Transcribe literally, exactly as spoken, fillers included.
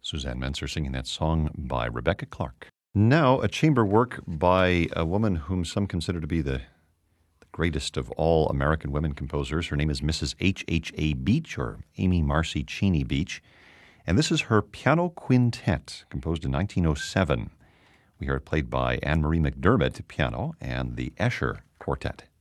Suzanne Menser singing that song by Rebecca Clark. Now, a chamber work by a woman whom some consider to be the, the greatest of all American women composers. Her name is Missus H H A. Beach, or Amy Marcy Cheney Beach. And this is her piano quintet, composed in nineteen oh seven. We hear it played by Anne-Marie McDermott, piano, and the Escher Quartet.